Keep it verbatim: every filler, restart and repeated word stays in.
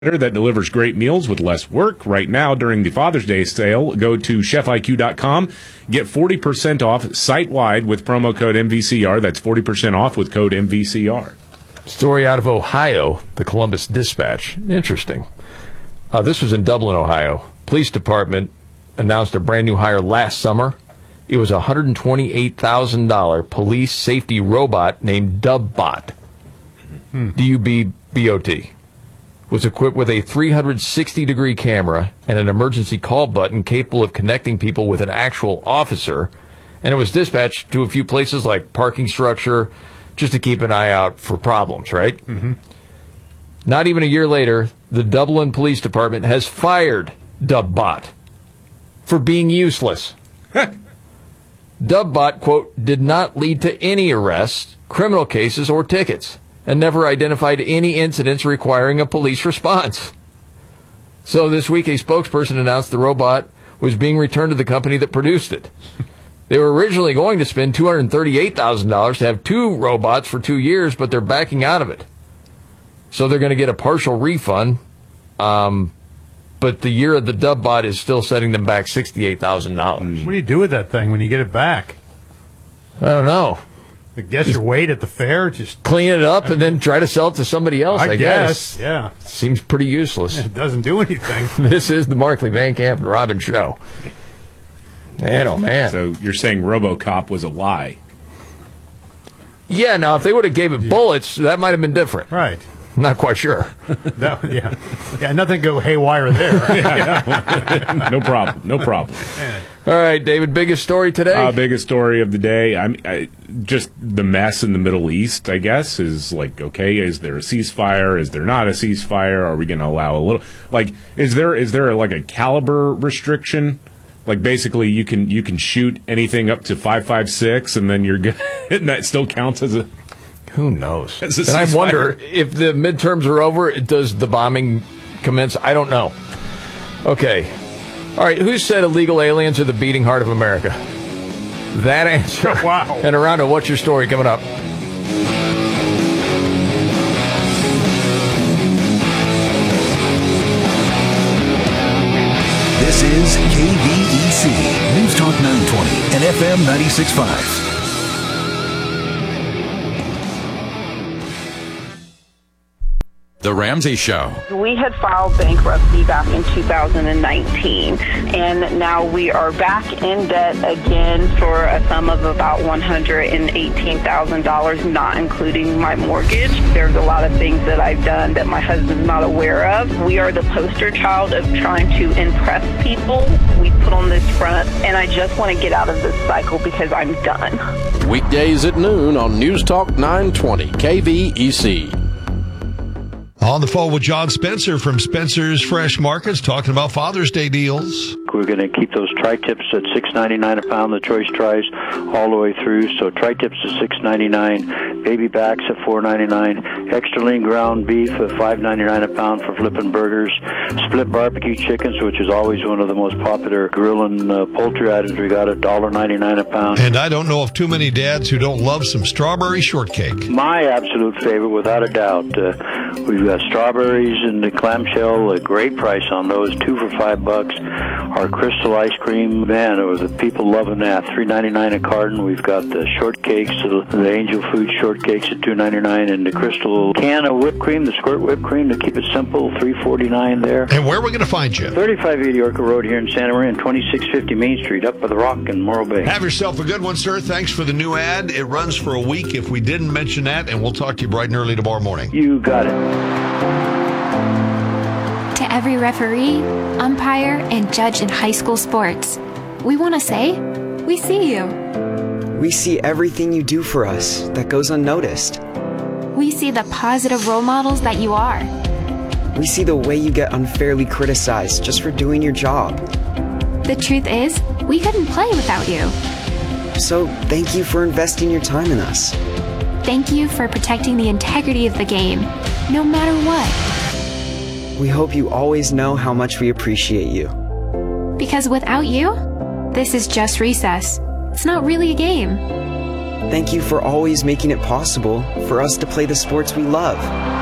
that delivers great meals with less work. Right now, during the Father's Day sale, go to chef I Q dot com. Get forty percent off site-wide with promo code M V C R. That's forty percent off with code M V C R. Story out of Ohio, the Columbus Dispatch. Interesting. Uh, this was in Dublin, Ohio. Police department announced a brand new hire last summer. It was a one hundred twenty-eight thousand dollars police safety robot named DubBot. Hmm. D U B B O T. Was equipped with a three hundred sixty degree camera and an emergency call button capable of connecting people with an actual officer. And it was dispatched to a few places like parking structure, just to keep an eye out for problems, right? Mm-hmm. Not even a year later, the Dublin Police Department has fired DubBot for being useless. DubBot, quote, did not lead to any arrests, criminal cases, or tickets, and never identified any incidents requiring a police response. So this week, a spokesperson announced the robot was being returned to the company that produced it. They were originally going to spend two hundred thirty-eight thousand dollars to have two robots for two years, but they're backing out of it. So they're going to get a partial refund, um, but the year of the DubBot is still setting them back sixty-eight thousand dollars. What do you do with that thing when you get it back? I don't know. I guess your weight at the fair, just clean it up and then try to sell it to somebody else, I, I guess. guess. Yeah. Seems pretty useless. It doesn't do anything. This is the Markley, Van Camp, and Robin Show. Man, oh, man. So you're saying RoboCop was a lie? Yeah, now, if they would have gave it bullets, that might have been different. Right. Not quite sure. that, yeah. Yeah, nothing go haywire there. yeah. No problem. No problem. All right, David, biggest story today? Uh, biggest story of the day. I'm I, just the mess in the Middle East, I guess, is like, okay, is there a ceasefire? Is there not a ceasefire? Are we going to allow a little, like, is there is there like a caliber restriction? Like, basically, you can you can shoot anything up to five five six, and then you're good, and that still counts as a... Who knows? And I wonder if the midterms are over, does the bombing commence? I don't know. Okay. All right. Who said illegal aliens are the beating heart of America? That answer. Wow. And around to What's Your Story coming up. This is K V E C News Talk nine twenty and F M ninety-six point five. The Ramsey Show. We had filed bankruptcy back in two thousand nineteen, and now we are back in debt again for a sum of about one hundred eighteen thousand dollars, not including my mortgage. There's a lot of things that I've done that my husband's not aware of. We are the poster child of trying to impress people. We put on this front, and I just want to get out of this cycle because I'm done. Weekdays at noon on News Talk nine twenty K V E C. On the phone with John Spencer from Spencer's Fresh Markets, talking about Father's Day deals. We're going to keep those tri-tips at six ninety-nine a pound, the choice tries all the way through. So tri-tips at six ninety-nine, baby backs at four ninety-nine, extra lean ground beef at five ninety-nine a pound for flipping burgers, split barbecue chickens, which is always one of the most popular grilling uh, poultry items. We got at one ninety-nine a pound. And I don't know of too many dads who don't love some strawberry shortcake. My absolute favorite, without a doubt. Uh, we've got strawberries in the clamshell, a great price on those, two for five bucks. Our crystal ice cream, man, it was the people loving that, three ninety-nine a carton. We've got the shortcakes, the Angel Food shortcakes at two ninety-nine, and the crystal can of whipped cream, the squirt whipped cream, to keep it simple, three forty-nine there. And where are we going to find you? thirty-five eighty Orca Road here in Santa Maria, and twenty-six fifty Main Street, up by the Rock in Morro Bay. Have yourself a good one, sir. Thanks for the new ad. It runs for a week if we didn't mention that, and we'll talk to you bright and early tomorrow morning. You got it. To every referee, umpire, and judge in high school sports, we want to say, we see you. We see everything you do for us that goes unnoticed. We see the positive role models that you are. We see the way you get unfairly criticized just for doing your job. The truth is, we couldn't play without you. So thank you for investing your time in us. Thank you for protecting the integrity of the game, no matter what. We hope you always know how much we appreciate you. Because without you, this is just recess. It's not really a game. Thank you for always making it possible for us to play the sports we love.